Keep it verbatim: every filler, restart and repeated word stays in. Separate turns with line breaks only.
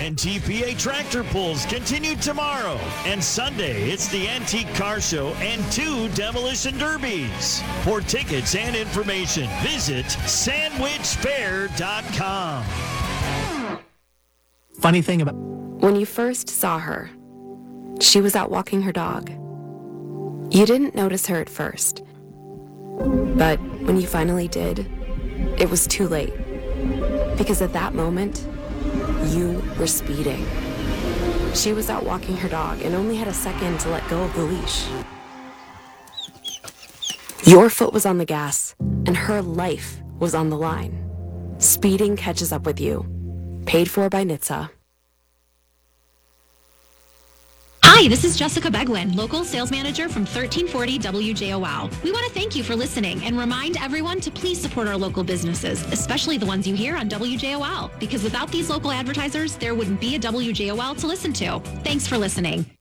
N T P A tractor pulls continue tomorrow. And Sunday, it's the Antique Car Show and two Demolition Derbies. For tickets and information, visit sandwich fair dot com.
Funny thing about...
When you first saw her, she was out walking her dog. You didn't notice her at first. But when you finally did, it was too late. Because at that moment, you were speeding. She was out walking her dog and only had a second to let go of the leash. Your foot was on the gas, and her life was on the line. Speeding catches up with you. Paid for by N H T S A.
Hi, this is Jessica Begwin, local sales manager from thirteen forty W J O L. We want to thank you for listening and remind everyone to please support our local businesses, especially the ones you hear on W J O L, because without these local advertisers, there wouldn't be a W J O L to listen to. Thanks for listening.